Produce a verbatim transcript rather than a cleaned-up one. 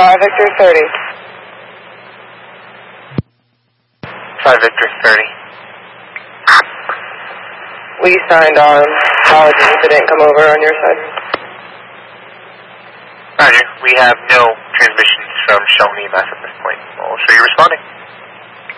five Victor thirty. five Victor thirty. We signed on. Apologies if it didn't come over on your side. Roger. We have no transmissions from Shelton E M S at this point. We'll show you responding.